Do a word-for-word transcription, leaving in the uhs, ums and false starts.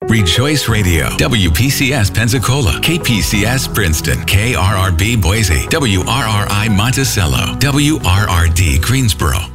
Rejoice Radio, W P C S Pensacola, K P C S Princeton, K R R B Boise, W R R I Monticello, W R R D Greensboro.